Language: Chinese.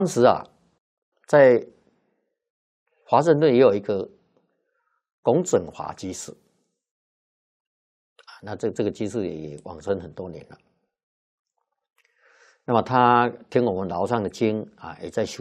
当时啊，在华盛顿也有一个龚准华居士，那这个居士也往生很多年了。那么他听我们老上的经啊，也在修。